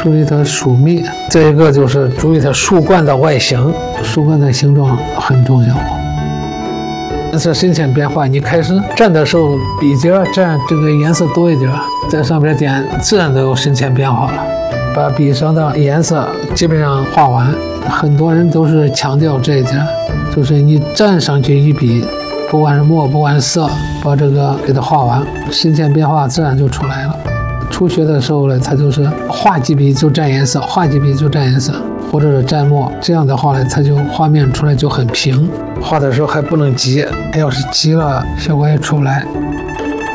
注意它疏密。这一个就是注意它树冠的外形，树冠的形状很重要。颜色深浅变化，你开始蘸的时候，笔尖蘸这个颜色多一点，在上边点，自然都有深浅变化了。把笔上的颜色基本上画完，很多人都是强调这一点，就是你蘸上去一笔，不管是墨，不管是色，把这个给它画完，深浅变化自然就出来了。初学的时候呢，它就是画几笔就蘸颜色，画几笔就蘸颜色，或者是蘸墨，这样的话呢，它就画面出来就很平。画的时候还不能急，要是急了效果也出不来。